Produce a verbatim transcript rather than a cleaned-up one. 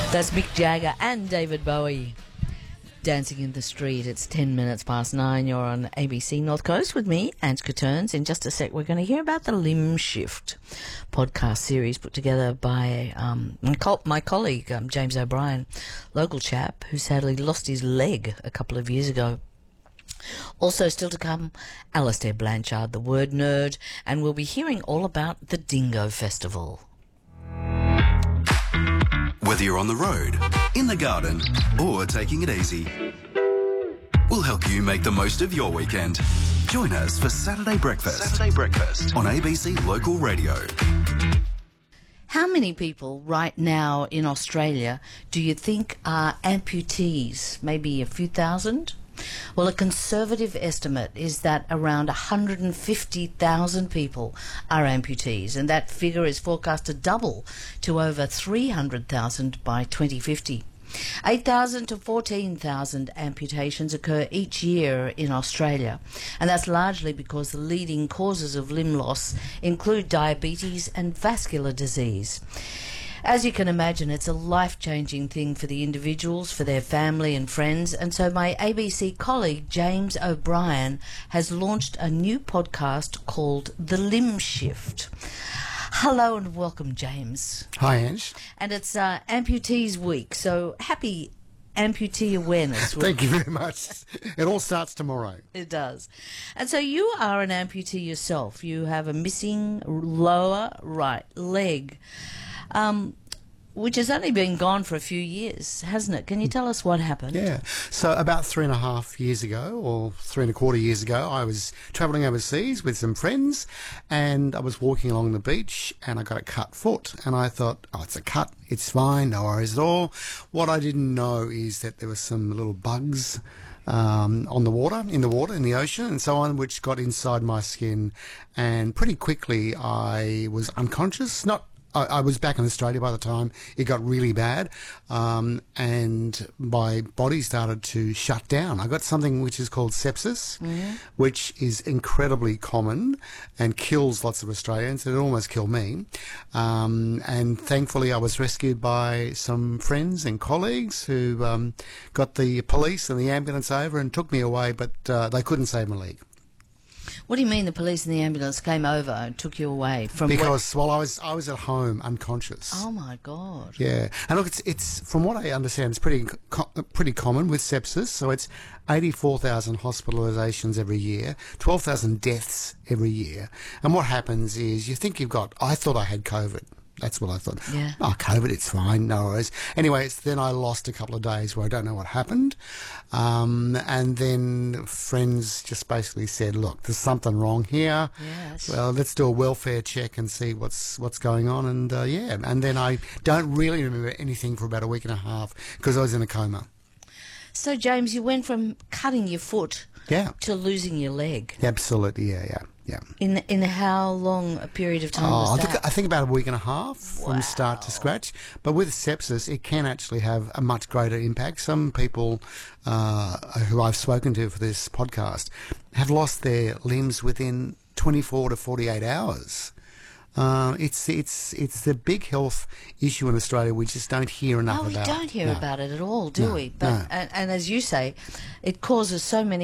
That's Mick Jagger and David Bowie. Dancing in the Street. It's ten minutes past nine. You're on A B C North Coast with me, Ange Caterns. In just a sec, we're going to hear about the Limb Shift podcast series put together by um, my colleague, um, James O'Brien, local chap who sadly lost his leg a couple of years ago. Also still to come, Alistair Blanchard, the word nerd, and we'll be hearing all about the Dingo Festival. Whether you're on the road, in the garden, or taking it easy, we'll help you make the most of your weekend. Join us for Saturday Breakfast. Saturday Breakfast on A B C Local Radio. How many people right now in Australia do you think are amputees? Maybe a few thousand? Well, a conservative estimate is that around one hundred fifty thousand people are amputees, and that figure is forecast to double to over three hundred thousand by twenty fifty. eight thousand to fourteen thousand amputations occur each year in Australia, and that's largely because the leading causes of limb loss include diabetes and vascular disease. As you can imagine, it's a life-changing thing for the individuals, for their family and friends, and so my A B C colleague James O'Brien has launched a new podcast called The Limb Shift. Hello and welcome, James. Hi, Ange. And it's uh, Amputees Week, so happy Amputee Awareness Week. Thank you very much. It all starts tomorrow. It does. And so you are an amputee yourself. You have a missing lower right leg. Um, which has only been gone for a few years, hasn't it? Can you tell us what happened? Yeah. So about three and a half years ago, or three and a quarter years ago, I was travelling overseas with some friends, and I was walking along the beach, and I got a cut foot, and I thought, oh, it's a cut, it's fine, no worries at all. What I didn't know is that there were some little bugs Um, on the water, in the water, in the ocean, and so on, which got inside my skin, and pretty quickly I was unconscious. Not I was back in Australia by the time it got really bad, um, and my body started to shut down. I got something which is called sepsis, mm-hmm. which is incredibly common and kills lots of Australians. It almost killed me. Um, and thankfully I was rescued by some friends and colleagues who um, got the police and the ambulance over and took me away, but uh, they couldn't save my leg. What do you mean the police and the ambulance came over and took you away from? Because well, I was I was at home unconscious. Oh my God! Yeah, and look, it's it's from what I understand, it's pretty co- pretty common with sepsis. So it's eighty-four thousand hospitalisations every year, twelve thousand deaths every year. And what happens is you think you've got. I thought I had COVID. That's what I thought. Yeah. Oh, COVID, it's fine, no worries. Anyway, it's, then I lost a couple of days where I don't know what happened. Um, and then friends just basically said, look, there's something wrong here. Yes. Well, let's do a welfare check and see what's what's going on. And, uh, yeah, and then I don't really remember anything for about a week and a half because I was in a coma. So, James, you went from cutting your foot yeah. to losing your leg. Absolutely, yeah, yeah. Yeah. In in how long a period of time oh, was I that? think, I think about a week and a half Wow. from start to scratch. But with sepsis, it can actually have a much greater impact. Some people uh, who I've spoken to for this podcast have lost their limbs within twenty-four to forty-eight hours. Uh, it's it's it's the big health issue in Australia. We just don't hear enough no, about. we don't hear no. about it at all, do no, we? But no. and, and as you say, it causes so many